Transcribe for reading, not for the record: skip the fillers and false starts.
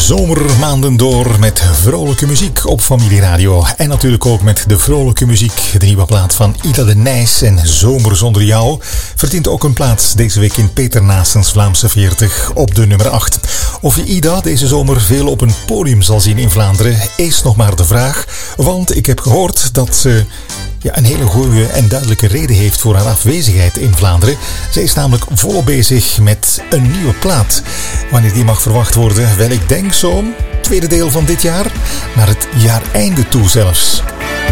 zomermaanden door met vrolijke muziek op Familieradio. En natuurlijk ook met de vrolijke muziek. De nieuwe plaat van Ida de Nijs en Zomer zonder jou verdient ook een plaats deze week in Peter Naessens Vlaamse 40 op de nummer 8. Of je Ida deze zomer veel op een podium zal zien in Vlaanderen is nog maar de vraag. Want ik heb gehoord dat ze een hele goede en duidelijke reden heeft voor haar afwezigheid in Vlaanderen. Zij is namelijk volop bezig met een nieuwe plaat. Wanneer die mag verwacht worden? Wel, ik denk zo'n tweede deel van dit jaar. Naar het jaareinde toe zelfs.